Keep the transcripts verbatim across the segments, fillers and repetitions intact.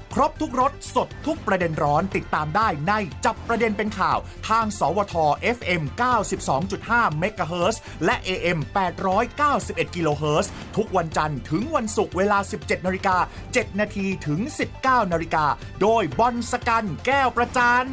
ครบทุกรสสดทุกประเด็นร้อนติดตามได้ในจับประเด็นเป็นข่าวทางสวท เอฟ เอ็ม เก้าสิบสองจุดห้า เมกะเฮิรตซ์และ เอ เอ็ม แปดร้อยเก้าสิบเอ็ด กิโลเฮิรตซ์ทุกวันจันทร์ถึงวันศุกร์เวลา สิบเจ็ดนาฬิกาเจ็ดนาทีถึง สิบเก้านาฬิกาโดยบอลสกันแก้วประจัน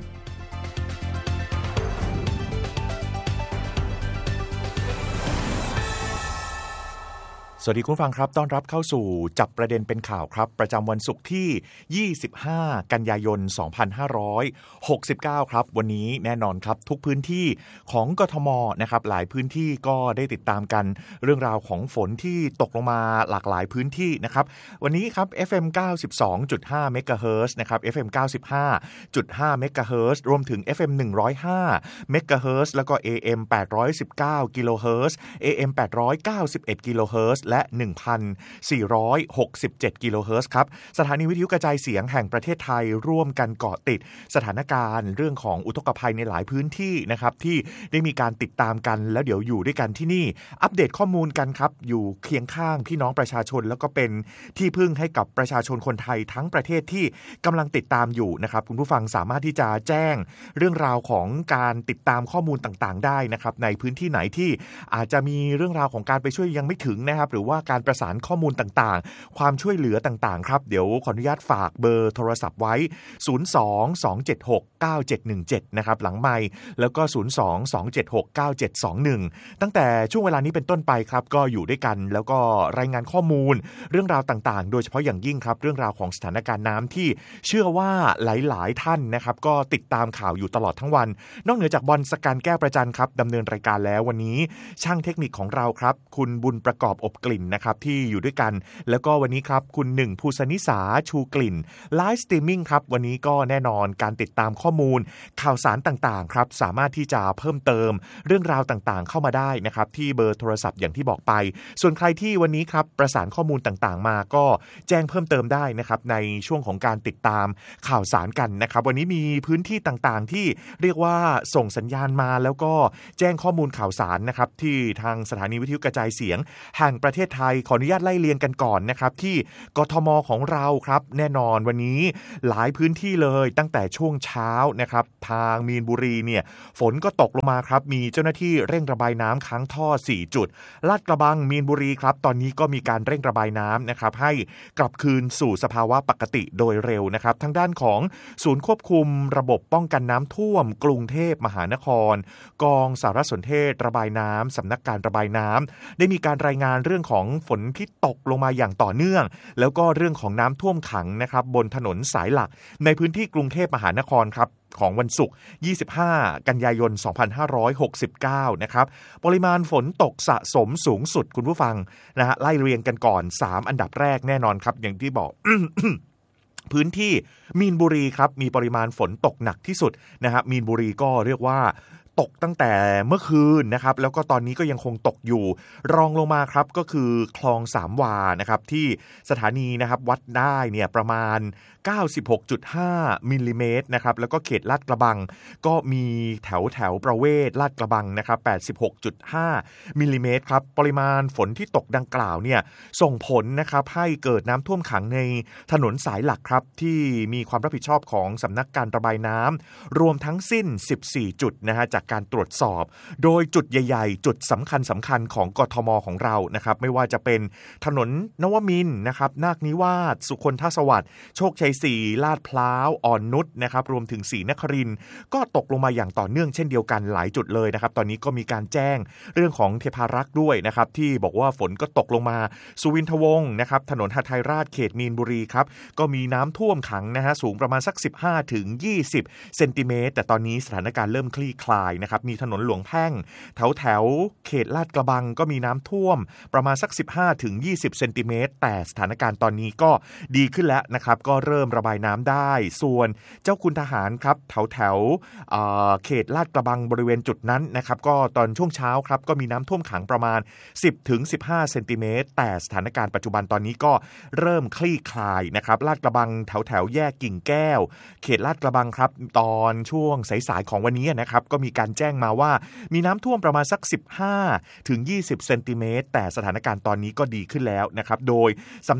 สวัสดีคุณฟังครับต้อนรับเข้าสู่จับประเด็นเป็นข่าวครับประจำวันศุกร์ที่ยี่สิบห้ากันยายนสองพันห้าร้อยหกสิบเก้าครับวันนี้แน่นอนครับทุกพื้นที่ของกทมนะครับหลายพื้นที่ก็ได้ติดตามกันเรื่องราวของฝนที่ตกลงมาหลากหลายพื้นที่นะครับวันนี้ครับ เอฟ เอ็ม เก้าสิบสองจุดห้า เมกะเฮิรตซ์นะครับ เอฟ เอ็ม เก้าสิบห้าจุดห้า เมกะเฮิรตซ์รวมถึง เอฟ เอ็ม หนึ่งร้อยห้า เมกะเฮิรตซ์แล้วก็ เอ เอ็ม แปดร้อยสิบเก้า กิโลเฮิรตซ์ เอ เอ็ม แปดร้อยเก้าสิบเอ็ด กิโลเฮิรตซ์และ หนึ่งพันสี่ร้อยหกสิบเจ็ด กิโลเฮิรตซ์ครับสถานีวิทยุกระจายเสียงแห่งประเทศไทยร่วมกันเกาะติดสถานการณ์เรื่องของอุทกภัยในหลายพื้นที่นะครับที่ได้มีการติดตามกันแล้วเดี๋ยวอยู่ด้วยกันที่นี่อัปเดตข้อมูลกันครับอยู่เคียงข้างพี่น้องประชาชนแล้วก็เป็นที่พึ่งให้กับประชาชนคนไทยทั้งประเทศที่กำลังติดตามอยู่นะครับคุณผู้ฟังสามารถที่จะแจ้งเรื่องราวของการติดตามข้อมูลต่างๆได้นะครับในพื้นที่ไหนที่อาจจะมีเรื่องราวของการไปช่วยยังไม่ถึงนะครับหรือว่าการประสานข้อมูลต่างๆความช่วยเหลือต่างๆครับเดี๋ยวขออนุญาตฝากเบอร์โทรศัพท์ไว้ศูนย์ สอง สอง เจ็ด หก เก้า เจ็ด หนึ่ง เจ็ดนะครับหลังไมค์แล้วก็ศูนย์ สอง สอง เจ็ด หก เก้า เจ็ด สอง หนึ่งตั้งแต่ช่วงเวลานี้เป็นต้นไปครับก็อยู่ด้วยกันแล้วก็รายงานข้อมูลเรื่องราวต่างๆโดยเฉพาะอย่างยิ่งครับเรื่องราวของสถานการณ์น้ำที่เชื่อว่าหลายๆท่านนะครับก็ติดตามข่าวอยู่ตลอดทั้งวันนอกเหนือจากบอลสกันแก้วประจันครับดำเนินรายการแล้ววันนี้ช่างเทคนิคของเราครับคุณบุญประกอบอบกลิ่นนะครับที่อยู่ด้วยกันแล้วก็วันนี้ครับคุณหนึ่งภูสนิสาชูกลิ่นไลฟ์สตรีมมิ่งครับวันนี้ก็แน่นอนการติดตามข้อมูลข่าวสารต่างๆครับสามารถที่จะเพิ่มเติมเรื่องราวต่างๆเข้ามาได้นะครับที่เบอร์โทรศัพท์อย่างที่บอกไปส่วนใครที่วันนี้ครับประสานข้อมูลต่างๆมาก็แจ้งเพิ่มเติมได้นะครับในช่วงของการติดตามข่าวสารกันนะครับวันนี้มีพื้นที่ต่างๆที่เรียกว่าส่งสัญญาณมาแล้วก็แจ้งข้อมูลข่าวสารนะครับที่ทางสถานีวิทยุกระจายเสียงแห่งประเทศไทยขออนุญาตไล่เรียงกันก่อนนะครับที่กทมของเราครับแน่นอนวันนี้หลายพื้นที่เลยตั้งแต่ช่วงเช้านะครับทางมีนบุรีเนี่ยฝนก็ตกลงมาครับมีเจ้าหน้าที่เร่งระบายน้ำค้างท่อสี่จุดลาดกระบังมีนบุรีครับตอนนี้ก็มีการเร่งระบายน้ำนะครับให้กลับคืนสู่สภาวะปกติโดยเร็วนะครับทางด้านของศูนย์ควบคุมระบบป้องกันน้ำท่วมกรุงเทพมหานครกองสารสนเทศระบายน้ำสำนักการระบายน้ำได้มีการรายงานเรื่องของฝนที่ตกลงมาอย่างต่อเนื่องแล้วก็เรื่องของน้ำท่วมขังนะครับบนถนนสายหลักในพื้นที่กรุงเทพมหานครครับของวันศุกร์ยี่สิบห้ากันยายนสองพันห้าร้อยหกสิบเก้านะครับปริมาณฝนตกสะสมสูงสุดคุณผู้ฟังนะฮะไล่เรียงกันก่อนสามอันดับแรกแน่นอนครับอย่างที่บอก พื้นที่มีนบุรีครับมีปริมาณฝนตกหนักที่สุดนะฮะมีนบุรีก็เรียกว่าตกตั้งแต่เมื่อคืนนะครับแล้วก็ตอนนี้ก็ยังคงตกอยู่รองลงมาครับก็คือคลองสามวานะครับที่สถานีนะครับวัดได้เนี่ยประมาณ เก้าสิบหกจุดห้า มิลลิเมตรนะครับแล้วก็เขตลาดกระบังก็มีแถวแถวประเวศลาดกระบังนะครับ แปดสิบหกจุดห้า มิลลิเมตรครับปริมาณฝนที่ตกดังกล่าวเนี่ยส่งผลนะครับให้เกิดน้ำท่วมขังในถนนสายหลักครับที่มีความรับผิดชอบของสำนักการระบายน้ำรวมทั้งสิ้นสิบสี่จุดนะฮะจากการตรวจสอบโดยจุดใหญ่ๆจุดสำคัญสำคัญของกทมของเรานะครับไม่ว่าจะเป็นถนนนวมินทร์นะครับนาคนิวาสสุคนทสวัสดิ์โชคชัยสี่ลาดพร้าวอ่อนนุชนะครับรวมถึงศรีนครินทร์ก็ตกลงมาอย่างต่อเนื่องเช่นเดียวกันหลายจุดเลยนะครับตอนนี้ก็มีการแจ้งเรื่องของเทพารักษ์ด้วยนะครับที่บอกว่าฝนก็ตกลงมาสุวินทวงศ์นะครับถนนหทัยราชเขตมีนบุรีครับก็มีน้ำท่วมขังนะฮะสูงประมาณสัก สิบห้าถึงยี่สิบ เซนติเมตรแต่ตอนนี้สถานการณ์เริ่มคลี่คลายนะครับมีถนนหลวงแพ่งแถวแถวเขตลาดกระบังก็มีน้ำท่วมประมาณสัก สิบห้าถึงยี่สิบ เซนติเมตรแต่สถานการณ์ตอนนี้ก็ดีขึ้นแล้วนะครับก็เริ่มระบายน้ำได้ส่วนเจ้าคุณทหารครับแถวแถวเอ่อเขตลาดกระบังบริเวณจุดนั้นนะครับก็ตอนช่วงเช้าครับก็มีน้ำท่วมขังประมาณ สิบถึงสิบห้า เซนติเมตรแต่สถานการณ์ปัจจุบันตอนนี้ก็เริ่มคลี่คลายนะครับลาดกระบังแถวแถวแยกกิ่งแก้วเขตลาดกระบังครับตอนช่วงสายๆของวันนี้นะครับก็มีการแจ้งมาว่ามีน้ำท่วมประมาณสัก สิบห้าถึงยี่สิบ เซนติเมตรแต่สถานการณ์ตอนนี้ก็ดีขึ้นแล้วนะครับโดยสำนัก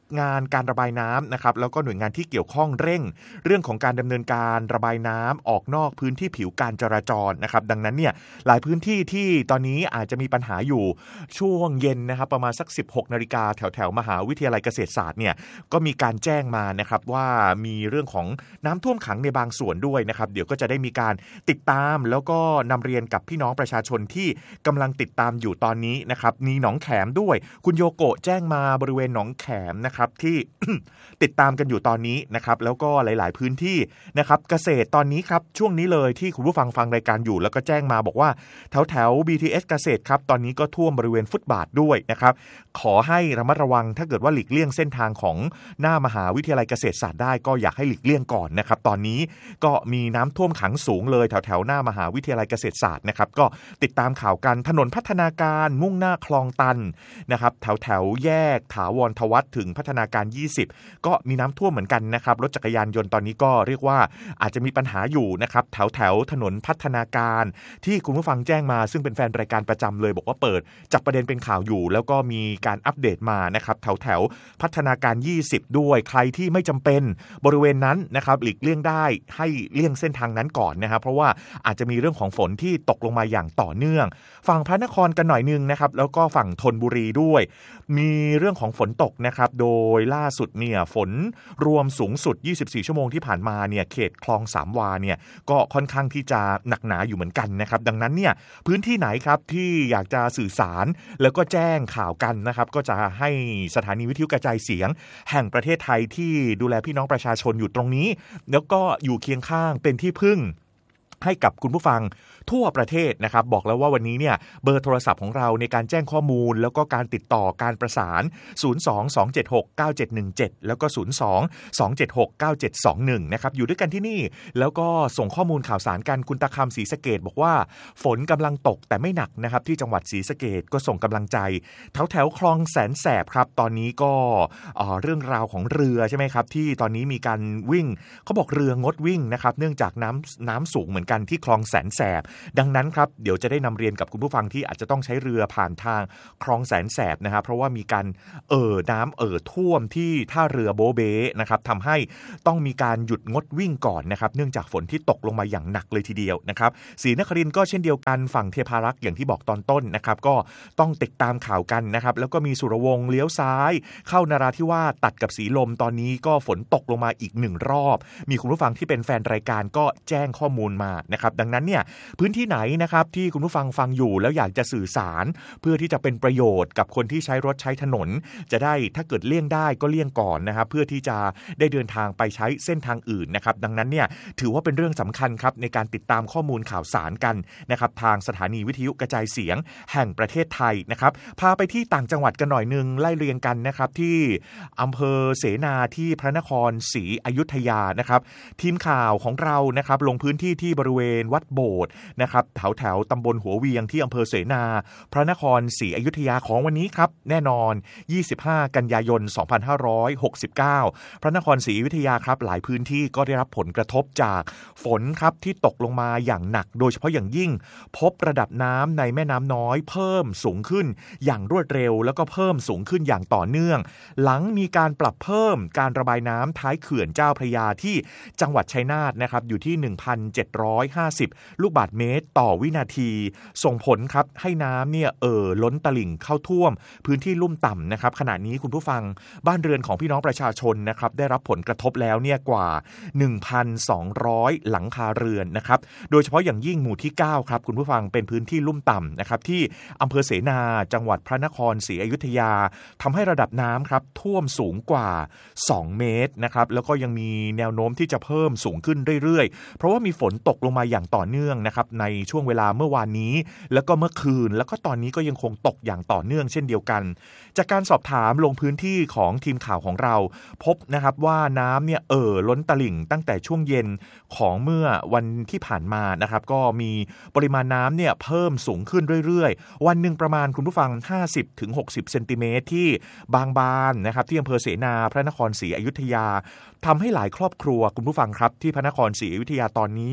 งานการระบายน้ำนะครับแล้วก็หน่วยงานที่เกี่ยวข้องเร่งเรื่องของการดำเนินการระบายน้ำออกนอกพื้นที่ผิวการจราจรนะครับดังนั้นเนี่ยหลายพื้นที่ที่ตอนนี้อาจจะมีปัญหาอยู่ช่วงเย็นนะครับประมาณสัก สิบหกนาฬิกา แถวแถวมหาวิทยาลัยเกษตรศาสตร์เนี่ยก็มีการแจ้งมานะครับว่ามีเรื่องของน้ำท่วมขังในบางส่วนด้วยนะครับเดี๋ยวก็จะได้มีการติดตามแล้วก็นำเรียนกับพี่น้องประชาชนที่กำลังติดตามอยู่ตอนนี้นะครับมีหนองแขมด้วยคุณโยโกะแจ้งมาบริเวณหนองแขมนะครับที่ ติดตามกันอยู่ตอนนี้นะครับแล้วก็หลายๆพื้นที่นะครับเกษตรตอนนี้ครับช่วงนี้เลยที่คุณผู้ฟังฟังรายการอยู่แล้วก็แจ้งมาบอกว่าแถวแถว บี ที เอส เกษตรครับตอนนี้ก็ท่วมบริเวณฟุตบาทด้วยนะครับขอให้ระมัดระวังถ้าเกิดว่าหลีกเลี่ยงเส้นทางของหน้ามหาวิทยาลัยเกษตรศาสตร์ได้ก็อยากให้หลีกเลี่ยงก่อนนะครับตอนนี้ก็มีน้ำท่วมขังสูงเลยแถวแถวหน้ามหาวิทยาลัยเกษตรศาสตร์นะครับก็ติดตามข่าวกันถนนพัฒนาการมุ่งหน้าคลองตันนะครับแถวแถวแยกถาวรทวัฒน์ถึงพัฒนาการยี่สิบก็มีน้ำท่วมเหมือนกันนะครับรถจักรยานยนต์ตอนนี้ก็เรียกว่าอาจจะมีปัญหาอยู่นะครับแถวแถวถนนพัฒนาการที่คุณผู้ฟังแจ้งมาซึ่งเป็นแฟนรายการประจำเลยบอกว่าเปิดจับประเด็นเป็นข่าวอยู่แล้วก็มีการอัปเดตมานะครับแถวแถวพัฒนาการยี่สิบด้วยใครที่ไม่จำเป็นบริเวณนั้นนะครับหลีกเลี่ยงได้ให้เลี่ยงเส้นทางนั้นก่อนนะครับเพราะว่าอาจจะมีเรื่องของฝนที่ตกลงมาอย่างต่อเนื่องฝั่งพระนครกันหน่อยนึงนะครับแล้วก็ฝั่งธนบุรีด้วยมีเรื่องของฝนตกนะครับโดยล่าสุดเนี่ยฝนรวมสูงสุดยี่สิบสี่ชั่วโมงที่ผ่านมาเนี่ยเขตคลองสามวาเนี่ยก็ค่อนข้างที่จะหนักหนาอยู่เหมือนกันนะครับดังนั้นเนี่ยพื้นที่ไหนครับที่อยากจะสื่อสารแล้วก็แจ้งข่าวกันนะครับก็จะให้สถานีวิทยุกระจายเสียงแห่งประเทศไทยที่ดูแลพี่น้องประชาชนอยู่ตรงนี้แล้วก็อยู่เคียงข้างเป็นที่พึ่งให้กับคุณผู้ฟังทั่วประเทศนะครับบอกแล้วว่าวันนี้เนี่ยเบอร์โทรศัพท์ของเราในการแจ้งข้อมูลแล้วก็การติดต่อการประสานศูนย์ สอง สอง เจ็ด หก เก้า เจ็ด หนึ่ง เจ็ดแล้วก็ศูนย์ สอง สอง เจ็ด หก เก้า เจ็ด สอง หนึ่งนะครับอยู่ด้วยกันที่นี่แล้วก็ส่งข้อมูลข่าวสารกันคุณตาคำศรีสะเกษบอกว่าฝนกำลังตกแต่ไม่หนักนะครับที่จังหวัดศรีสะเกษก็ส่งกำลังใจแถวแถวคลองแสนแสบครับตอนนี้ก็เอ่อเรื่องราวของเรือใช่ไหมครับที่ตอนนี้มีการวิ่งเขาบอกเรืองดวิ่งนะครับเนื่องจากน้ำน้ำสูงเหมือนกันที่คลองแสนแสบดังนั้นครับเดี๋ยวจะได้นำเรียนกับคุณผู้ฟังที่อาจจะต้องใช้เรือผ่านทางคลองแสนแสบนะครับเพราะว่ามีการเอ่อน้ำเอ่อท่วมที่ท่าเรือโบเบ้นะครับทำให้ต้องมีการหยุดงดวิ่งก่อนนะครับเนื่องจากฝนที่ตกลงมาอย่างหนักเลยทีเดียวนะครับศรีนครินทร์ก็เช่นเดียวกันฝั่งเทพารักษ์อย่างที่บอกตอนต้นนะครับก็ต้องติดตามข่าวกันนะครับแล้วก็มีสุรวงศ์เลี้ยวซ้ายเข้านราธิวาสตัดกับศรีลมตอนนี้ก็ฝนตกลงมาอีกหนึ่งรอบมีคุณผู้ฟังที่เป็นแฟนรายการก็แจ้งข้อมูลมานะครับดังนั้นเนี่ยพื้นที่ไหนนะครับที่คุณผู้ฟังฟังอยู่แล้วอยากจะสื่อสารเพื่อที่จะเป็นประโยชน์กับคนที่ใช้รถใช้ถนนจะได้ถ้าเกิดเลี่ยงได้ก็เลี่ยงก่อนนะครับเพื่อที่จะได้เดินทางไปใช้เส้นทางอื่นนะครับดังนั้นเนี่ยถือว่าเป็นเรื่องสำคัญครับในการติดตามข้อมูลข่าวสารกันนะครับทางสถานีวิทยุกระจายเสียงแห่งประเทศไทยนะครับพาไปที่ต่างจังหวัดกันหน่อยนึงไล่เรียงกันนะครับที่อำเภอเสนาที่พระนครศรีอยุธยานะครับทีมข่าวของเรานะครับลงพื้นที่ที่บริเวณวัดโบสถ์นะครับแถวแถวตำบลหัวเวียงที่อำเภอเสนาพระนครศรีอยุธยาของวันนี้ครับแน่นอนยี่สิบห้ากันยายนสองพันห้าร้อยหกสิบเก้าพระนครศรีอยุธยาครับหลายพื้นที่ก็ได้รับผลกระทบจากฝนครับที่ตกลงมาอย่างหนักโดยเฉพาะอย่างยิ่งพบระดับน้ำในแม่น้ำน้อยเพิ่มสูงขึ้นอย่างรวดเร็วแล้วก็เพิ่มสูงขึ้นอย่างต่อเนื่องหลังมีการปรับเพิ่มการระบายน้ำท้ายเขื่อนเจ้าพระยาที่จังหวัดชัยนาทนะครับอยู่ที่ หนึ่งพันเจ็ดร้อยห้าสิบ ลูกบาศก์เมตรต่อวินาทีส่งผลครับให้น้ำเนี่ยเอ่อล้นตลิ่งเข้าท่วมพื้นที่ลุ่มต่ำนะครับขณะนี้คุณผู้ฟังบ้านเรือนของพี่น้องประชาชนนะครับได้รับผลกระทบแล้วเนี่ยกว่า หนึ่งพันสองร้อย หลังคาเรือนนะครับโดยเฉพาะอย่างยิ่งหมู่ที่เก้าครับคุณผู้ฟังเป็นพื้นที่ลุ่มต่ำนะครับที่อำเภอเสนาจังหวัดพระนครศรีอยุธยาทำให้ระดับน้ำครับท่วมสูงกว่าสองเมตรนะครับแล้วก็ยังมีแนวโน้มที่จะเพิ่มสูงขึ้นเรื่อยๆเพราะว่ามีฝนตกลงมาอย่างต่อเนื่องนะครับในช่วงเวลาเมื่อวานนี้แล้วก็เมื่อคืนแล้วก็ตอนนี้ก็ยังคงตกอย่างต่อเนื่องเช่นเดียวกันจากการสอบถามลงพื้นที่ของทีมข่าวของเราพบนะครับว่าน้ำเนี่ยเอ่อล้นตลิ่งตั้งแต่ช่วงเย็นของเมื่อวันที่ผ่านมานะครับก็มีปริมาณน้ำเนี่ยเพิ่มสูงขึ้นเรื่อยๆวันหนึ่งประมาณคุณผู้ฟัง ห้าสิบถึงหกสิบ เซนติเมตรที่บางบานนะครับที่อำเภอเสนาพระนครศรีอยุธยาทำให้หลายครอบครัวคุณผู้ฟังครับที่พระนครศรีอยุธยาตอนนี้เนี่ย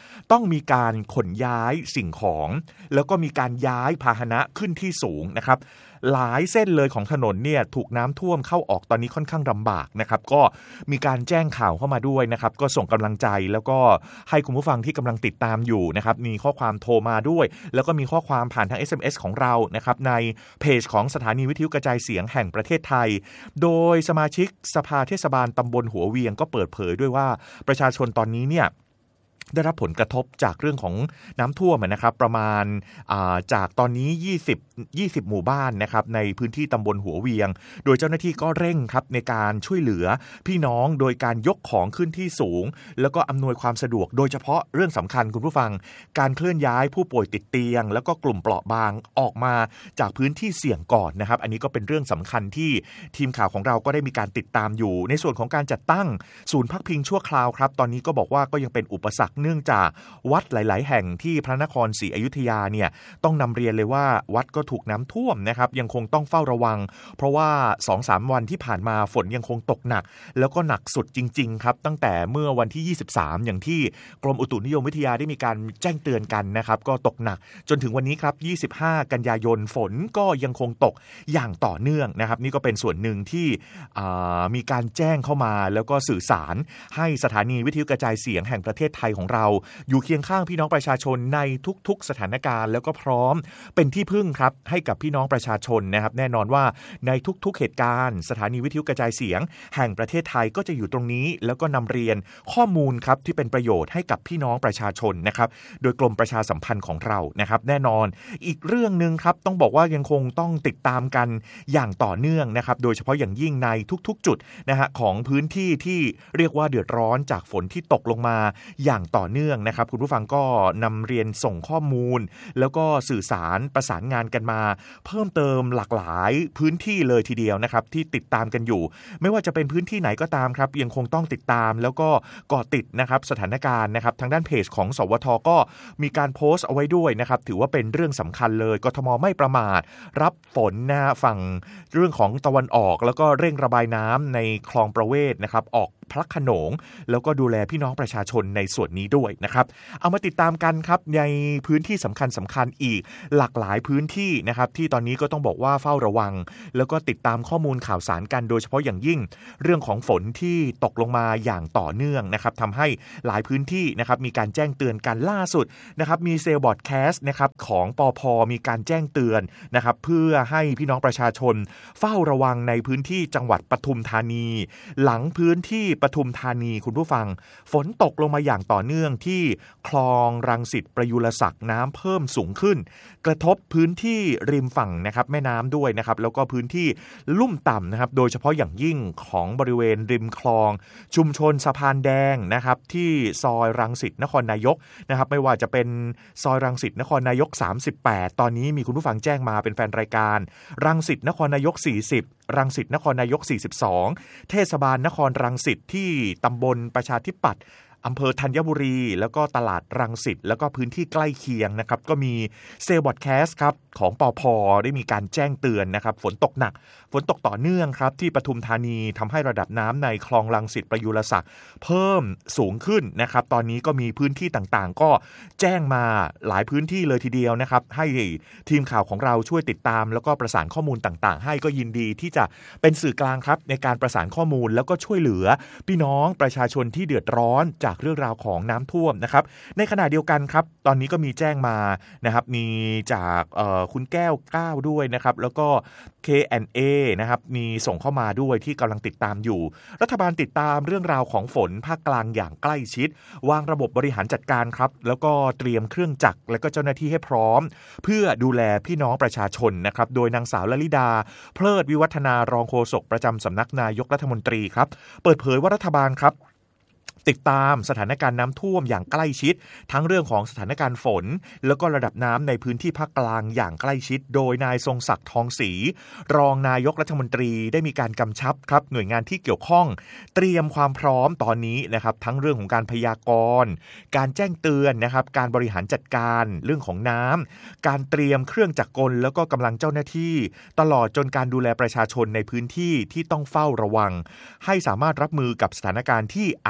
ต้องมีการขนย้ายสิ่งของแล้วก็มีการย้ายพาหนะขึ้นที่สูงนะครับหลายเส้นเลยของถนนเนี่ยถูกน้ำท่วมเข้าออกตอนนี้ค่อนข้างลำบากนะครับก็มีการแจ้งข่าวเข้ามาด้วยนะครับก็ส่งกำลังใจแล้วก็ให้คุณผู้ฟังที่กำลังติดตามอยู่นะครับมีข้อความโทรมาด้วยแล้วก็มีข้อความผ่านทาง เอส เอ็ม เอส ของเรานะครับในเพจของสถานีวิทยุกระจายเสียงแห่งประเทศไทยโดยสมาชิกสภาเทศบาลตำบลหัวเวียงก็เปิดเผยด้วยว่าประชาชนตอนนี้เนี่ยได้รับผลกระทบจากเรื่องของน้ำท่วมนะครับประมาณจากตอนนี้ยี่สิบ ยี่สิบหมู่บ้านนะครับในพื้นที่ตำบลหัวเวียงโดยเจ้าหน้าที่ก็เร่งครับในการช่วยเหลือพี่น้องโดยการยกของขึ้นที่สูงแล้วก็อำนวยความสะดวกโดยเฉพาะเรื่องสำคัญคุณผู้ฟังการเคลื่อนย้ายผู้ป่วยติดเตียงแล้วก็กลุ่มเปราะบางออกมาจากพื้นที่เสี่ยงก่อนนะครับอันนี้ก็เป็นเรื่องสำคัญที่ทีมข่าวของเราก็ได้มีการติดตามอยู่ในส่วนของการจัดตั้งศูนย์พักพิงชั่วคราวครับตอนนี้ก็บอกว่าก็ยังเป็นอุปสรรคเนื่องจากวัดหลายๆแห่งที่พระนครศรีอยุธยาเนี่ยต้องนำเรียนเลยว่าวัดก็ถูกน้ำท่วมนะครับยังคงต้องเฝ้าระวังเพราะว่า สองถึงสาม วันที่ผ่านมาฝนยังคงตกหนักแล้วก็หนักสุดจริงๆครับตั้งแต่เมื่อวันที่ยี่สิบสามอย่างที่กรมอุตุนิยมวิทยาได้มีการแจ้งเตือนกันนะครับก็ตกหนักจนถึงวันนี้ครับยี่สิบห้ากันยายนฝนก็ยังคงตกอย่างต่อเนื่องนะครับนี่ก็เป็นส่วนหนึ่งที่มีการแจ้งเข้ามาแล้วก็สื่อสารให้สถานีวิทยุกระจายเสียงแห่งประเทศไทยของเราอยู่เคียงข้างพี่น้องประชาชนในทุกๆสถานการณ์แล้วก็พร้อมเป็นที่พึ่งครับให้กับพี่น้องประชาชนนะครับแน่นอนว่าในทุกๆเหตุการณ์สถานีวิทยุกระจายเสียงแห่งประเทศไทยก็จะอยู่ตรงนี้แล้วก็นำเรียนข้อมูลครับที่เป็นประโยชน์ให้กับพี่น้องประชาชนนะครับโดยกรมประชาสัมพันธ์ของเรานะครับแน่นอนอีกเรื่องนึงครับต้องบอกว่ายังคงต้องติดตามกันอย่างต่อเนื่องนะครับโดยเฉพาะอย่างยิ่งในทุกๆจุดนะฮะของพื้นที่ที่เรียกว่าเดือดร้อนจากฝนที่ตกลงมาอย่างต่อเนื่องนะครับคุณผู้ฟังก็นำเรียนส่งข้อมูลแล้วก็สื่อสารประสานงานกันมาเพิ่มเติมหลากหลายพื้นที่เลยทีเดียวนะครับที่ติดตามกันอยู่ไม่ว่าจะเป็นพื้นที่ไหนก็ตามครับยังคงต้องติดตามแล้วก็เกาะติดนะครับสถานการณ์นะครับทางด้านเพจของสวทก็มีการโพสต์เอาไว้ด้วยนะครับถือว่าเป็นเรื่องสำคัญเลยกทมไม่ประมาทรับฝนนะฝั่งเรื่องของตะวันออกแล้วก็เร่งระบายน้ำในคลองประเวศนะครับออกพระโขนงแล้วก็ดูแลพี่น้องประชาชนในส่วนนี้ด้วยนะครับเอามาติดตามกันครับในพื้นที่สำคัญสำคัญอีกหลากหลายพื้นที่นะครับที่ตอนนี้ก็ต้องบอกว่าเฝ้าระวังแล้วก็ติดตามข้อมูลข่าวสารกันโดยเฉพาะอย่างยิ่งเรื่องของฝนที่ตกลงมาอย่างต่อเนื่องนะครับทำให้หลายพื้นที่นะครับมีการแจ้งเตือนกันล่าสุดนะครับมีเซลล์บอร์ดแคสต์นะครับของปพ.มีการแจ้งเตือนนะครับเพื่อให้พี่น้องประชาชนเฝ้าระวังในพื้นที่จังหวัดปทุมธานีหลังพื้นที่ปทุมธานีคุณผู้ฟังฝนตกลงมาอย่างต่อเนื่องที่คลองรังสิตประยุรศักดิ์น้ำเพิ่มสูงขึ้นกระทบพื้นที่ริมฝั่งนะครับแม่น้ำด้วยนะครับแล้วก็พื้นที่ลุ่มต่ำนะครับโดยเฉพาะอย่างยิ่งของบริเวณริมคลองชุมชนสะพานแดงนะครับที่ซอยรังสิตนครนายกนะครับไม่ว่าจะเป็นซอยรังสิตนครนายกสามสิบแปดตอนนี้มีคุณผู้ฟังแจ้งมาเป็นแฟนรายการรังสิตนครนายกสี่สิบรังสิตนครนายกสี่สิบสองเทศบาลนครรังสิตที่ตำบลประชาธิปัตย์อำเภอธัญบุรีแล้วก็ตลาดรังสิตแล้วก็พื้นที่ใกล้เคียงนะครับก็มีเซลล์บอร์ดแคสต์ครับของปพ.ได้มีการแจ้งเตือนนะครับฝนตกหนักฝนตกต่อเนื่องครับที่ปทุมธานีทำให้ระดับน้ำในคลองรังสิตประยุรศักดิ์เพิ่มสูงขึ้นนะครับตอนนี้ก็มีพื้นที่ต่างๆก็แจ้งมาหลายพื้นที่เลยทีเดียวนะครับให้ทีมข่าวของเราช่วยติดตามแล้วก็ประสานข้อมูลต่างๆให้ก็ยินดีที่จะเป็นสื่อกลางครับในการประสานข้อมูลแล้วก็ช่วยเหลือพี่น้องประชาชนที่เดือดร้อนจากเรื่องราวของน้ำท่วมนะครับในขณะเดียวกันครับตอนนี้ก็มีแจ้งมานะครับมีจากคุณแก้วก้าวด้วยนะครับแล้วก็ เค แอนด์ เอ นะครับมีส่งเข้ามาด้วยที่กำลังติดตามอยู่รัฐบาลติดตามเรื่องราวของฝนภาคกลางอย่างใกล้ชิดวางระบบบริหารจัดการครับแล้วก็เตรียมเครื่องจักรและก็เจ้าหน้าที่ให้พร้อมเพื่อดูแลพี่น้องประชาชนนะครับโดยนางสาวลลิดาเพลิดวิวัฒนารองโฆษกประจำสำนักนายกรัฐมนตรีครับเปิดเผยว่ารัฐบาลครับติดตามสถานการณ์น้ำท่วมอย่างใกล้ชิดทั้งเรื่องของสถานการณ์ฝนแล้วก็ระดับน้ำในพื้นที่ภาคกลางอย่างใกล้ชิดโดยนายทรงศักดิ์ทองศรีรองนายกรัฐมนตรีได้มีการกำชับครับหน่วยงานที่เกี่ยวข้องเตรียมความพร้อมตอนนี้นะครับทั้งเรื่องของการพยากรณ์การแจ้งเตือนนะครับการบริหารจัดการเรื่องของน้ำการเตรียมเครื่องจักรกลแล้วก็กำลังเจ้าหน้าที่ตลอดจนการดูแลประชาชนในพื้นที่ที่ต้องเฝ้าระวังให้สามารถรับมือกับสถานการณ์ที่อาจเกิดขึ้น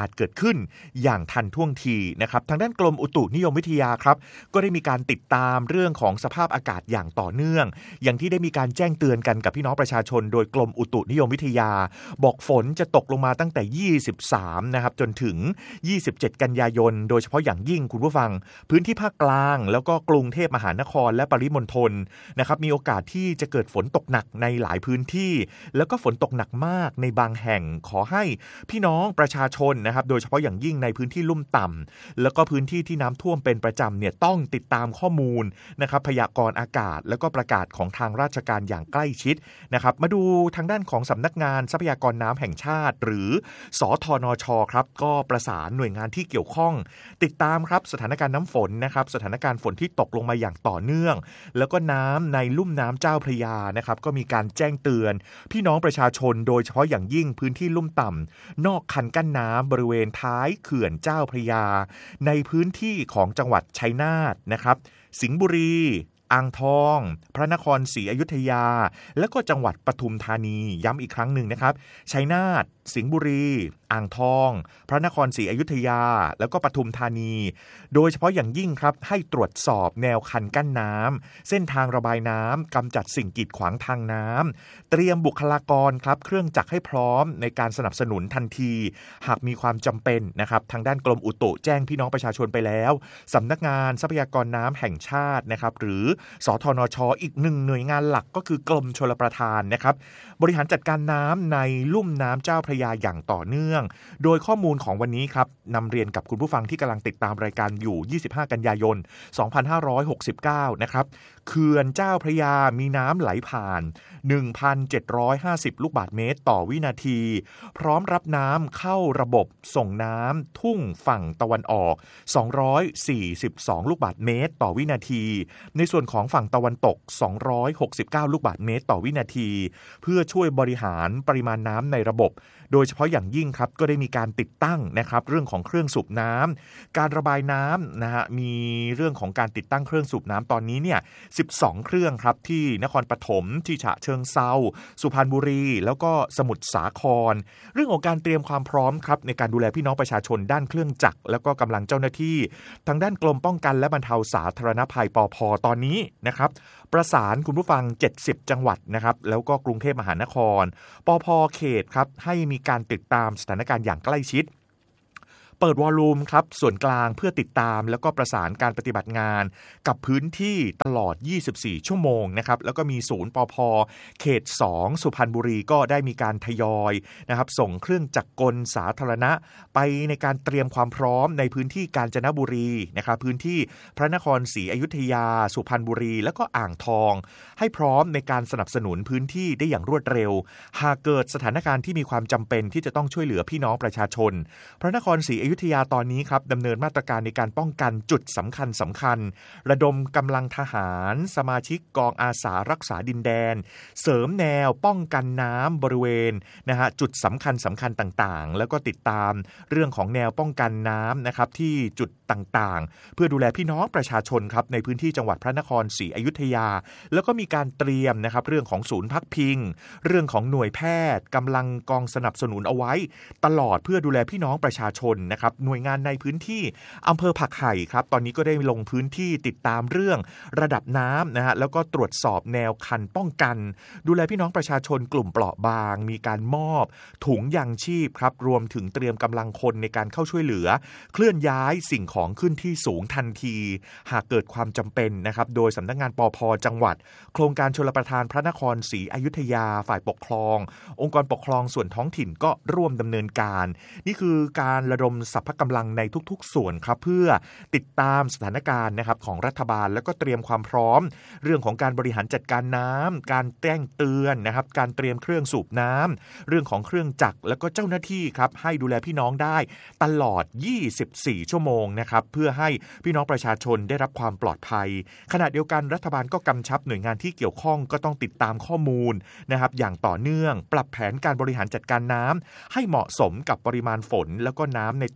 ขึ้นอย่างทันท่วงทีนะครับทางด้านกรมอุตุนิยมวิทยาครับก็ได้มีการติดตามเรื่องของสภาพอากาศอย่างต่อเนื่องอย่างที่ได้มีการแจ้งเตือนกันกับพี่น้องประชาชนโดยกรมอุตุนิยมวิทยาบอกฝนจะตกลงมาตั้งแต่ยี่สิบสามนะครับจนถึงยี่สิบเจ็ดกันยายนโดยเฉพาะอย่างยิ่งคุณผู้ฟังพื้นที่ภาคกลางแล้วก็กรุงเทพมหานครและปริมณฑลนะครับมีโอกาสที่จะเกิดฝนตกหนักในหลายพื้นที่แล้วก็ฝนตกหนักมากในบางแห่งขอให้พี่น้องประชาชนนะครับโดยเฉพาะอย่างยิ่งในพื้นที่ลุ่มต่ำแล้วก็พื้นที่ที่น้ำท่วมเป็นประจำเนี่ยต้องติดตามข้อมูลนะครับพยากรณ์อากาศแล้วก็ประกาศของทางราชการอย่างใกล้ชิดนะครับมาดูทางด้านของสำนักงานทรัพยากรน้ำแห่งชาติหรือสทนชครับก็ประสานหน่วยงานที่เกี่ยวข้องติดตามครับสถานการณ์น้ำฝนนะครับสถานการณ์ฝนที่ตกลงมาอย่างต่อเนื่องแล้วก็น้ำในลุ่มน้ำเจ้าพระยานะครับก็มีการแจ้งเตือนพี่น้องประชาชนโดยเฉพาะอย่างยิ่งพื้นที่ลุ่มต่ำนอกคันกั้นน้ำบริเวณท้ายเขื่อนเจ้าพระยาในพื้นที่ของจังหวัดชัยนาทนะครับสิงห์บุรีอ่างทองพระนครศรีอยุธยาและก็จังหวัดปทุมธานีย้ำอีกครั้งหนึ่งนะครับชัยนาทสิงห์บุรีอ่างทองพระนครศรีอยุธยาแล้วก็ปทุมธานีโดยเฉพาะอย่างยิ่งครับให้ตรวจสอบแนวคันกั้นน้ำเส้นทางระบายน้ำกำจัดสิ่งกีดขวางทางน้ำเตรียมบุคลากรครับเครื่องจักรให้พร้อมในการสนับสนุนทันทีหากมีความจำเป็นนะครับทางด้านกรมอุตุแจ้งพี่น้องประชาชนไปแล้วสำนักงานทรัพยากรน้ำแห่งชาตินะครับหรือสทนชอีกหนึ่งหน่วยงานหลักก็คือกรมชลประทานนะครับบริหารจัดการน้ำในลุ่มน้ำเจ้าพระยาอย่างต่อเนื่องโดยข้อมูลของวันนี้ครับนำเรียนกับคุณผู้ฟังที่กำลังติดตามรายการอยู่ยี่สิบห้ากันยายนสองพันห้าร้อยหกสิบเก้านะครับเขื่อนเจ้าพระยามีน้ำไหลผ่าน หนึ่งพันเจ็ดร้อยห้าสิบ ลูกบาศก์เมตรต่อวินาทีพร้อมรับน้ำเข้าระบบส่งน้ำทุ่งฝั่งตะวันออกสองร้อยสี่สิบสองลูกบาศก์เมตรต่อวินาทีในส่วนของฝั่งตะวันตกสองร้อยหกสิบเก้าลูกบาศก์เมตรต่อวินาทีเพื่อช่วยบริหารปริมาณน้ำในระบบโดยเฉพาะอย่างยิ่งครับก็ได้มีการติดตั้งนะครับเรื่องของเครื่องสูบน้ำการระบายน้ำนะฮะมีเรื่องของการติดตั้งเครื่องสูบน้ำตอนนี้เนี่ยสิบสองเครื่องครับที่นครปฐมที่ฉะเชิงเทราสุพรรณบุรีแล้วก็สมุทรสาครเรื่องของการเตรียมความพร้อมครับในการดูแลพี่น้องประชาชนด้านเครื่องจักรแล้วก็กำลังเจ้าหน้าที่ทางด้านกรมป้องกันและบรรเทาสาธารณภัยปภ.ตอนนี้นะครับประสานคุณผู้ฟังเจ็ดสิบจังหวัดนะครับแล้วก็กรุงเทพมหานครปภ.เขตครับให้มีการติดตามสถานการณ์อย่างใกล้ชิดเปิดวอลลุ่มครับส่วนกลางเพื่อติดตามแล้วก็ประสานการปฏิบัติงานกับพื้นที่ตลอดยี่สิบสี่ชั่วโมงนะครับแล้วก็มีศูนย์ปภ.เขตสองสุพรรณบุรีก็ได้มีการทยอยนะครับส่งเครื่องจักรกลสาธารณะไปในการเตรียมความพร้อมในพื้นที่กาญจนบุรีนะครับพื้นที่พระนครศรีอยุธยาสุพรรณบุรีแล้วก็อ่างทองให้พร้อมในการสนับสนุนพื้นที่ได้อย่างรวดเร็วหากเกิดสถานการณ์ที่มีความจำเป็นที่จะต้องช่วยเหลือพี่น้องประชาชนพระนครศรีอยุธยาตอนนี้ครับดำเนินมาตรการในการป้องกันจุดสำคัญสำคัญระดมกำลังทหารสมาชิกกองอาสารักษาดินแดนเสริมแนวป้องกันน้ำบริเวณนะฮะจุดสำคัญสำคัญต่างๆแล้วก็ติดตามเรื่องของแนวป้องกันน้ำนะครับที่จุดต่างๆเพื่อดูแลพี่น้องประชาชนครับในพื้นที่จังหวัดพระนครศรีอยุธยาแล้วก็มีการเตรียมนะครับเรื่องของศูนย์พักพิงเรื่องของหน่วยแพทย์กำลังกองสนับสนุนเอาไว้ตลอดเพื่อดูแลพี่น้องประชาชนนะครับหน่วยงานในพื้นที่อำเภอผักไห่ครับตอนนี้ก็ได้ลงพื้นที่ติดตามเรื่องระดับน้ำนะฮะแล้วก็ตรวจสอบแนวคันป้องกันดูแลพี่น้องประชาชนกลุ่มเปราะบางมีการมอบถุงยางชีพครับรวมถึงเตรียมกำลังคนในการเข้าช่วยเหลือเคลื่อนย้ายสิ่งของขึ้นที่สูงทันทีหากเกิดความจำเป็นนะครับโดยสำนักงานปภ.จังหวัดโครงการชลประทานพระนครศรีอยุธยาฝ่ายปกครององค์กรปกครองส่วนท้องถิ่นก็ร่วมดำเนินการนี่คือการระดมสรรพกำลังในทุกๆส่วนครับเพื่อติดตามสถานการณ์นะครับของรัฐบาลแล้วก็เตรียมความพร้อมเรื่องของการบริหารจัดการน้ำการแจ้งเตือนนะครับการเตรียมเครื่องสูบน้ำเรื่องของเครื่องจักรแล้วก็เจ้าหน้าที่ครับให้ดูแลพี่น้องได้ตลอดยี่สิบสี่ชั่วโมงนะครับเพื่อให้พี่น้องประชาชนได้รับความปลอดภัยขณะเดียวกันรัฐบาลก็กำชับหน่วยงานที่เกี่ยวข้องก็ต้องติดตามข้อมูลนะครับอย่างต่อเนื่องปรับแผนการบริหารจัดการน้ำให้เหมาะสมกับปริมาณฝนแล้วก็น้ำใน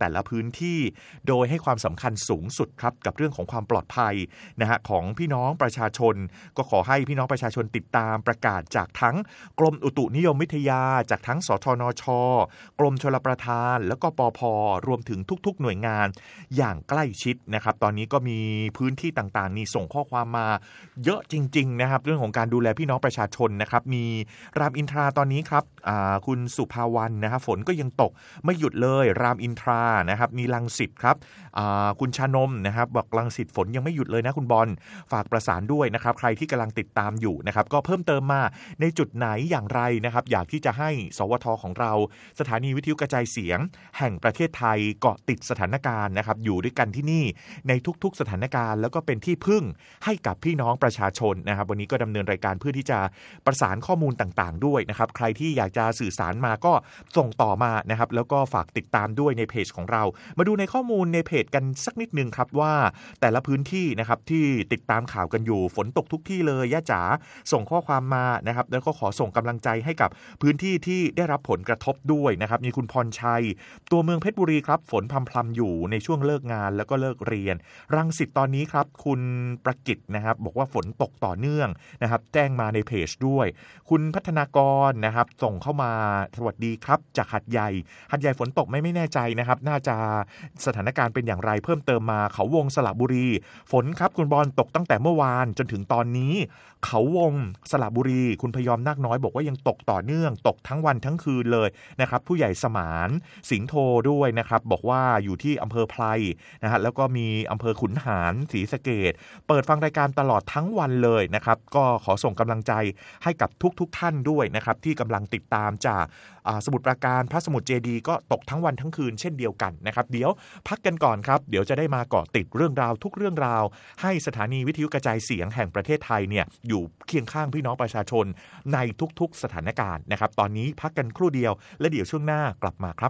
แต่ละพื้นที่โดยให้ความสำคัญสูงสุดครับกับเรื่องของความปลอดภัยนะฮะของพี่น้องประชาชนก็ขอให้พี่น้องประชาชนติดตามประกาศจากทั้งกรมอุตุนิยมวิทยาจากทั้งสทนช.กรมชลประทานแล้วก็ปภ.รวมถึงทุกๆหน่วยงานอย่างใกล้ชิดนะครับตอนนี้ก็มีพื้นที่ต่างๆนี่ส่งข้อความมาเยอะจริงๆนะครับเรื่องของการดูแลพี่น้องประชาชนนะครับมีรามอินทราตอนนี้ครับคุณสุภาวรรณนะครับฝนก็ยังตกไม่หยุดเลยรามอินทรานะครับมีรังสิตครับคุณชานมนะครับบอกรังสิตฝนยังไม่หยุดเลยนะคุณบอลฝากประสานด้วยนะครับใครที่กำลังติดตามอยู่นะครับก็เพิ่มเติมมาในจุดไหนอย่างไรนะครับอยากที่จะให้สวทของเราสถานีวิทยุกระจายเสียงแห่งประเทศไทยเกาะติดสถานการณ์นะครับอยู่ด้วยกันที่นี่ในทุกๆสถานการณ์แล้วก็เป็นที่พึ่งให้กับพี่น้องประชาชนนะครับวันนี้ก็ดำเนินรายการเพื่อที่จะประสานข้อมูลต่างๆด้วยนะครับใครที่อยากจะสื่อสารมาก็ส่งต่อมานะครับแล้วก็ฝากติดตามด้วยในเพจของเรามาดูในข้อมูลในเพจกันสักนิดนึงครับว่าแต่ละพื้นที่นะครับที่ติดตามข่าวกันอยู่ฝนตกทุกที่เลยย่าจ๋าส่งข้อความมานะครับแล้วก็ขอส่งกำลังใจให้กับพื้นที่ที่ได้รับผลกระทบด้วยนะครับมีคุณพรชัยตัวเมืองเพชรบุรีครับฝนพรำๆอยู่ในช่วงเลิกงานแล้วก็เลิกเรียนรังสิตตอนนี้ครับคุณประกิตนะครับบอกว่าฝนตกต่อเนื่องนะครับแจ้งมาในเพจด้วยคุณพัฒนากรนะครับส่งเข้ามาสวัสดีครับจากหัดใหญ่หัดใหญ่ฝนตกไม่ไม่แน่ใจนะครับน่าจะสถานการณ์เป็นอย่างไรเพิ่มเติมมาเขาวงสระบุรีฝนครับคุณบอลตกตั้งแต่เมื่อวานจนถึงตอนนี้เขาวงสระบุรีคุณพยอมนาคน้อยบอกว่ายังตกต่อเนื่องตกทั้งวันทั้งคืนเลยนะครับผู้ใหญ่สมานสิงห์โทด้วยนะครับบอกว่าอยู่ที่อำเภอไพรนะฮะแล้วก็มีอำเภอขุนหารศรีสะเกษเปิดฟังรายการตลอดทั้งวันเลยนะครับก็ขอส่งกำลังใจให้กับทุกๆท่านด้วยนะครับที่กำลังติดตามจากสมุทรปราการพระสมุทรเจดีย์ก็ตกทั้งวันทั้งคืนเช่นเดียวกันนะครับเดี๋ยวพักกันก่อนครับเดี๋ยวจะได้มาเกาะติดเรื่องราวทุกเรื่องราวให้สถานีวิทยุกระจายเสียงแห่งประเทศไทยเนี่ยอยู่เคียงข้างพี่น้องประชาชนในทุกๆสถานการณ์นะครับตอนนี้พักกันครู่เดียวและเดี๋ยวช่วงหน้ากลับมาครับ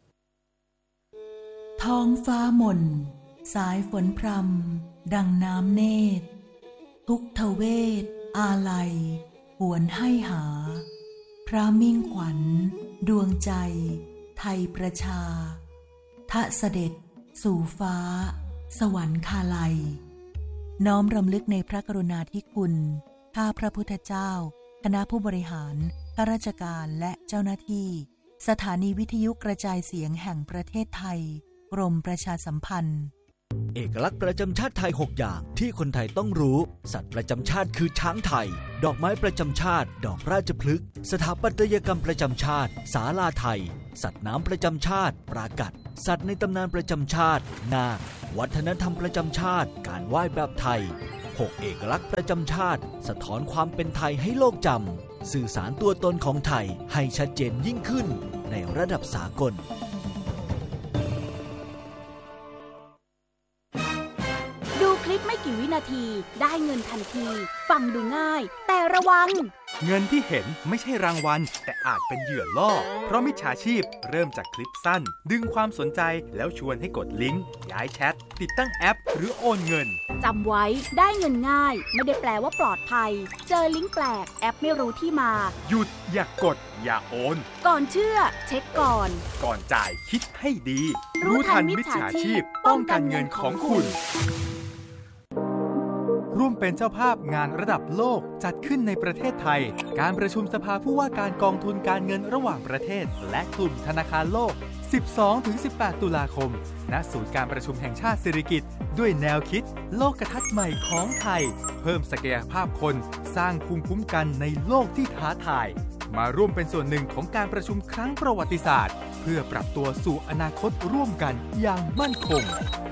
ท้องฟ้าหม่นสายฝนพรำดังน้ำเนตรทุกทเวทอาลัยหวนให้หาพระมิ่งขวัญดวงใจไทยประชาทะเสด็จสู่ฟ้าสวรรคาลัยน้อมรำลึกในพระกรุณาธิคุณข้าพระพุทธเจ้าคณะผู้บริหารข้าราชการและเจ้าหน้าที่สถานีวิทยุกระจายเสียงแห่งประเทศไทยกรมประชาสัมพันธ์เอกลักษณ์ประจำชาติไทยหกอย่างที่คนไทยต้องรู้สัตว์ประจำชาติคือช้างไทยดอกไม้ประจำชาติดอกราชพฤกษ์สถาปัตยกรรมประจำชาติศาลาไทยสัตว์น้ำประจำชาติปรากัดสัตว์ในตำนานประจำชาตินาควัฒนธรรมประจำชาติการไหว้แบบไทยหกเอกลักษณ์ประจำชาติสะท้อนความเป็นไทยให้โลกจำสื่อสารตัวตนของไทยให้ชัดเจนยิ่งขึ้นในระดับสากลคลิปไม่กี่วินาทีได้เงินทันทีฟังดูง่ายแต่ระวังเงินที่เห็นไม่ใช่รางวัลแต่อาจเป็นเหยื่อล่อเพราะมิจฉาชีพเริ่มจากคลิปสั้นดึงความสนใจแล้วชวนให้กดลิงก์ย้ายแชทติดตั้งแอปหรือโอนเงินจำไว้ได้เงินง่ายไม่ได้แปลว่าปลอดภัยเจอลิงก์แปลกแอปไม่รู้ที่มาหยุดอย่ากดอย่าโอนก่อนเชื่อเช็คก่อนก่อนจ่ายคิดให้ดีรู้ทันมิจฉาชีพป้องกันเงินของคุณร่วมเป็นเจ้าภาพงานระดับโลกจัดขึ้นในประเทศไทยการประชุมสภาผู้ว่าการกองทุนการเงินระหว่างประเทศและกลุ่มธนาคารโลก สิบสองถึงสิบแปด ตุลาคมณศูนย์การประชุมแห่งชาติสิริกิติ์ด้วยแนวคิดโลกทัศน์ใหม่ของไทยเพิ่มศักยภาพคนสร้างภูมิคุ้มกันในโลกที่ท้าทายมาร่วมเป็นส่วนหนึ่งของการประชุมครั้งประวัติศาสตร์เพื่อปรับตัวสู่อนาคตร่วมกันอย่างมั่นคง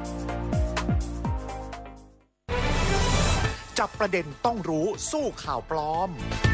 จับประเด็นต้องรู้สู้ข่าวปลอม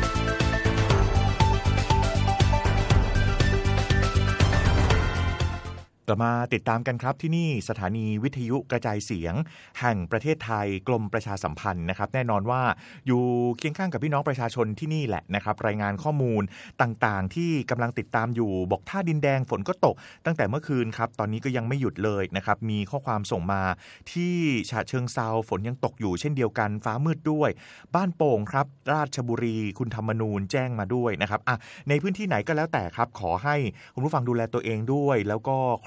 กลับมาติดตามกันครับที่นี่สถานีวิทยุกระจายเสียงแห่งประเทศไทยกรมประชาสัมพันธ์นะครับแน่นอนว่าอยู่เคียงข้างกับพี่น้องประชาชนที่นี่แหละนะครับรายงานข้อมูลต่างๆที่กำลังติดตามอยู่บอกท่าดินแดงฝนก็ตกตั้งแต่เมื่อคืนครับตอนนี้ก็ยังไม่หยุดเลยนะครับมีข้อความส่งมาที่ฉะเชิงเทราฝนยังตกอยู่เช่นเดียวกันฟ้ามืดด้วยบ้านโป่งครับราชบุรีคุณธรรมนูญแจ้งมาด้วยนะครับอ่ะในพื้นที่ไหนก็แล้วแต่ครับขอให้คุณผู้ฟังดูแลตัวเองด้วยแล้วก็ใคร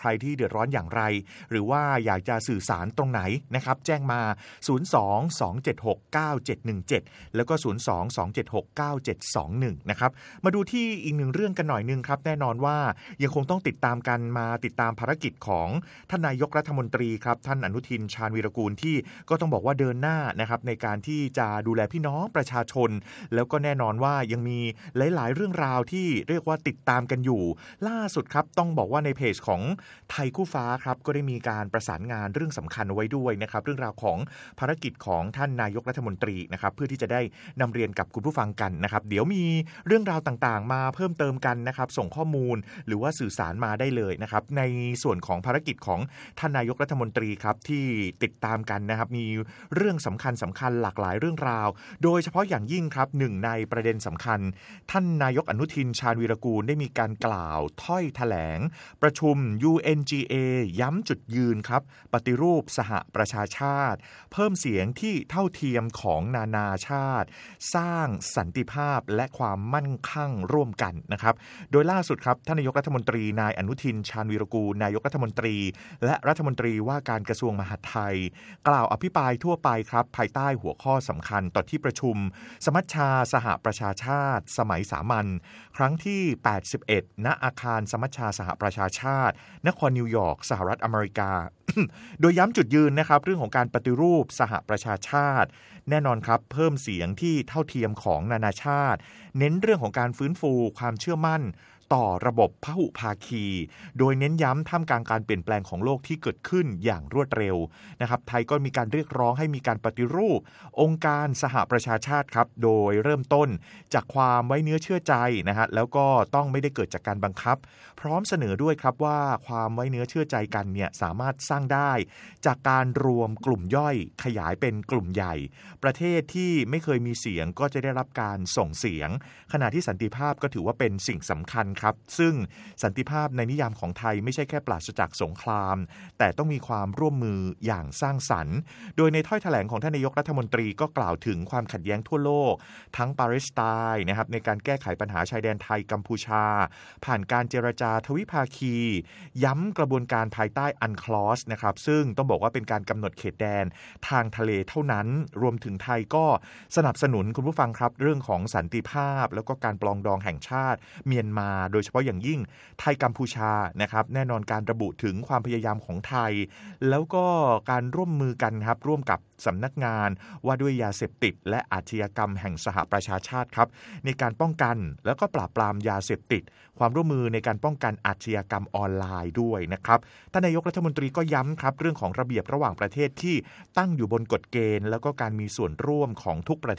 รที่เดือดร้อนอย่างไรหรือว่าอยากจะสื่อสารตรงไหนนะครับแจ้งมาศูนย์ สอง สอง เจ็ด หก เก้า เจ็ด หนึ่ง เจ็ดแล้วก็ศูนย์ สอง สอง เจ็ด หก เก้า เจ็ด สอง หนึ่งนะครับมาดูที่อีกหนึ่งเรื่องกันหน่อยนึงครับแน่นอนว่ายังคงต้องติดตามกันมาติดตามภารกิจของท่านนายกรัฐมนตรีครับท่านอนุทินชาญวีรกูลที่ก็ต้องบอกว่าเดินหน้านะครับในการที่จะดูแลพี่น้องประชาชนแล้วก็แน่นอนว่ายังมีหลายๆเรื่องราวที่เรียกว่าติดตามกันอยู่ล่าสุดครับต้องบอกว่าในเพจของไทยคู่ฟ้าครับก็ได้มีการประสานงานเรื่องสำคัญเอาไว้ด้วยนะครับเรื่องราวของภารกิจของท่านนายกรัฐมนตรีนะครับเพื่อที่จะได้นำเรียนกับคุณผู้ฟังกันนะครับเดี๋ยวมีเรื่องราวต่างๆมาเพิ่มเติมกันนะครับส่งข้อมูลหรือว่าสื่อสารมาได้เลยนะครับในส่วนของภารกิจของท่านนายกรัฐมนตรีครับที่ติดตามกันนะครับมีเรื่องสำคัญสำคัญหลากหลายเรื่องราวโดยเฉพาะอย่างยิ่งครับหนึ่งในประเด็นสำคัญท่านนายกอนุทินชาญวีรกูลได้มีการกล่าวถ้อยแถลงประชุม ยู เอ็น จี เอ ย้ำจุดยืนครับปฏิรูปสหประชาชาติเพิ่มเสียงที่เท่าเทียมของนานาชาติสร้างสันติภาพและความมั่นคงร่วมกันนะครับโดยล่าสุดครับท่านนายกรัฐมนตรีนายอนุทินชาญวีรกูลนายกรัฐมนตรีและรัฐมนตรีว่าการกระทรวงมหาดไทยกล่าวอภิปรายทั่วไปครับภายใต้หัวข้อสำคัญต่อที่ประชุมสมัชชาสหประชาชาติสมัยสามัญครั้งที่แปดสิบเอ็ดณอาคารสมัชชาสหประชาชาตินครนิวยอร์กสหรัฐอเมริกา โดยย้ำจุดยืนนะครับเรื่องของการปฏิรูปสหประชาชาติแน่นอนครับเพิ่มเสียงที่เท่าเทียมของนานาชาติเน้นเรื่องของการฟื้นฟูความเชื่อมั่นต่อระบบพหุภาคีโดยเน้นย้ำท่ามกลางการเปลี่ยนแปลงของโลกที่เกิดขึ้นอย่างรวดเร็วนะครับไทยก็มีการเรียกร้องให้มีการปฏิรูปองค์การสหประชาชาติครับโดยเริ่มต้นจากความไว้เนื้อเชื่อใจนะฮะแล้วก็ต้องไม่ได้เกิดจากการบังคับพร้อมเสนอด้วยครับว่าความไว้เนื้อเชื่อใจกันเนี่ยสามารถสร้างได้จากการรวมกลุ่มย่อยขยายเป็นกลุ่มใหญ่ประเทศที่ไม่เคยมีเสียงก็จะได้รับการส่งเสียงขณะที่สันติภาพก็ถือว่าเป็นสิ่งสำคัญครับซึ่งสันติภาพในนิยามของไทยไม่ใช่แค่ปราศจากสงครามแต่ต้องมีความร่วมมืออย่างสร้างสรรค์โดยในถ้อยแถลงของท่านนายกรัฐมนตรีก็กล่าวถึงความขัดแย้งทั่วโลกทั้งปาเลสไตน์นะครับในการแก้ไขปัญหาชายแดนไทยกัมพูชาผ่านการเจรจาทวิภาคีย้ำกระบวนการภายใต้อันคลอสนะครับซึ่งต้องบอกว่าเป็นการกำหนดเขตแดนทางทะเลเท่านั้นรวมถึงไทยก็สนับสนุนคุณผู้ฟังครับเรื่องของสันติภาพแล้วก็การปลองดองแห่งชาติเมียนมาโดยเฉพาะอย่างยิ่งไทยกัมพูชานะครับแน่นอนการระบุถึงความพยายามของไทยแล้วก็การร่วมมือกันครับร่วมกับสำนักงานว่าด้วยยาเสพติดและอาชญากรรมแห่งสหประชาชาติครับในการป้องกันแล้วก็ปราบปรามยาเสพติดความร่วมมือในการป้องกันอาชญากรรมออนไลน์ด้วยนะครับท่านนายกรัฐมนตรีก็ย้ำครับเรื่องของระเบียบระหว่างประเทศที่ตั้งอยู่บนกฎเกณฑ์แล้วก็การมีส่วนร่วมของทุกประเทศ